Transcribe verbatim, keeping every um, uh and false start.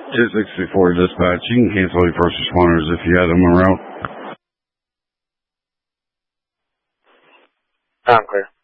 two sixty-four dispatch. You can cancel your first responders if you had them en route. I'm clear.